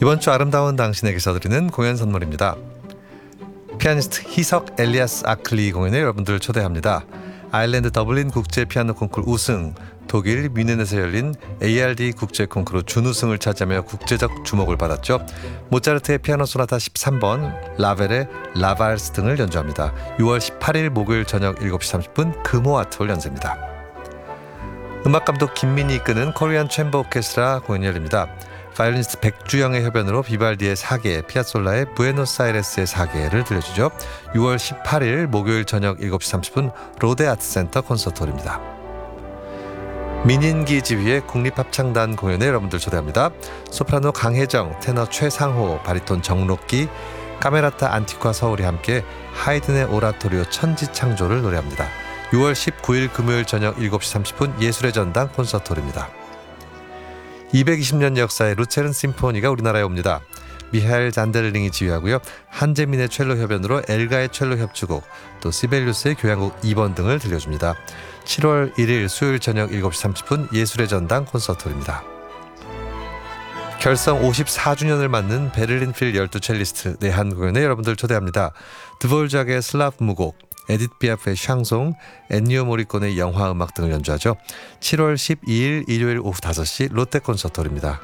이번 주 아름다운 당신에게서 드리는 공연 선물입니다. 피아니스트 희석 엘리아스 아클리 공연에 여러분들 초대합니다. 아일랜드 더블린 국제 피아노 콩쿠르 우승, 독일 뮌헨에서 열린 ARD 국제 콩쿠르 준우승을 차지하며 국제적 주목을 받았죠. 모차르트의 피아노 소나타 13번, 라벨의 라발스 등을 연주합니다. 6월 18일 목요일 저녁 7시 30분 금호 아트홀 연세입니다. 음악감독 김민희 이끄는 코리안 챔버 오케스트라 공연이 열립니다. 바이올리니스트 백주영의 협연으로 비발디의 4개, 피아솔라의 부에노스아이레스의 4개를 들려주죠. 6월 18일 목요일 저녁 7시 30분 로데 아트센터 콘서트홀입니다. 민인기 지휘의 국립합창단 공연에 여러분들 초대합니다. 소프라노 강혜정, 테너 최상호, 바리톤 정록기, 카메라타 안티과 서울이 함께 하이든의 오라토리오 천지창조를 노래합니다. 6월 19일 금요일 저녁 7시 30분 예술의 전당 콘서트홀입니다. 220년 역사의 루체른 심포니가 우리나라에 옵니다. 미하엘 잔데르링이 지휘하고요. 한재민의 첼로 협연으로 엘가의 첼로 협주곡, 또 시벨리우스의 교향곡 2번 등을 들려줍니다. 7월 1일 수요일 저녁 7시 30분 예술의 전당 콘서트홀입니다. 결성 54주년을 맞는 베를린 필 12첼리스트 내한 공연에 여러분들 초대합니다. 드볼작의 슬라브 무곡, 에디트 피아프의 샹송, 엔니오 모리콘의 영화 음악 등을 연주하죠. 7월 12일 일요일 오후 5시 롯데 콘서트홀입니다.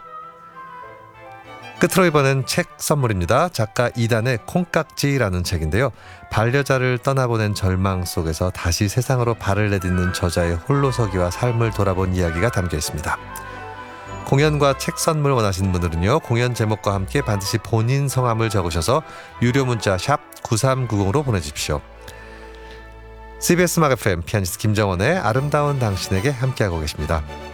끝으로 이번엔 책 선물입니다. 작가 이단의 콩깍지라는 책인데요. 반려자를 떠나보낸 절망 속에서 다시 세상으로 발을 내딛는 저자의 홀로서기와 삶을 돌아본 이야기가 담겨 있습니다. 공연과 책 선물 원하시는 분들은요. 공연 제목과 함께 반드시 본인 성함을 적으셔서 유료 문자 샵 9390으로 보내주십시오. CBS 음악 FM 피아니스트 김정원의 아름다운 당신에게 함께하고 계십니다.